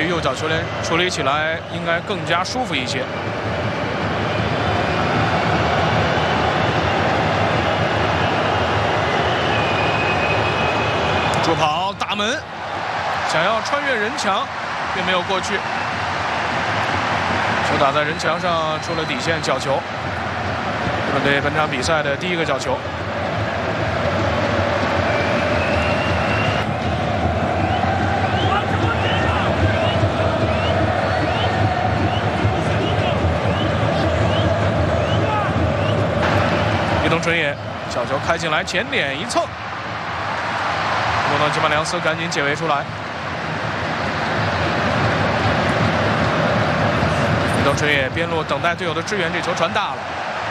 右脚球员处理起来应该更加舒服一些。助跑打门，想要穿越人墙，并没有过去。球打在人墙上，出了底线，角球。日本队本场比赛的第一个角球。伊藤纯也小球开进来，前点一蹭，吉马良斯赶紧解围出来。伊藤纯也边路等待队友的支援，这球传大了。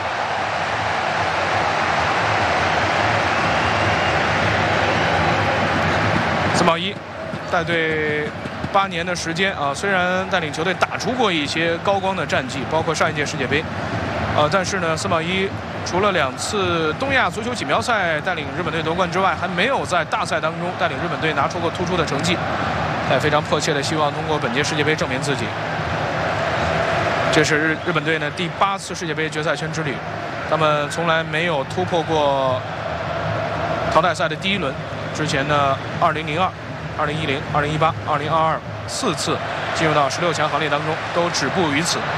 司马懿带队8年的时间啊，虽然带领球队打出过一些高光的战绩，包括上一届世界杯，但是呢，司马懿除了2次东亚足球锦标赛带领日本队夺冠之外，还没有在大赛当中带领日本队拿出过突出的成绩。他也非常迫切的希望通过本届世界杯证明自己。这是日本队呢第8次世界杯决赛圈之旅，他们从来没有突破过淘汰赛的第1轮。之前呢，2002、2010、2018、2022 4次进入到16强行列当中，都止步于此。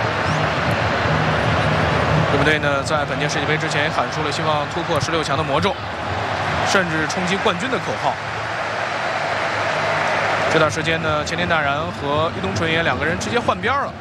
日本队呢，在本届世界杯之前也喊出了希望突破16强的魔咒，甚至冲击冠军的口号。这段时间呢，前田大然和伊藤纯也2个人直接换边了。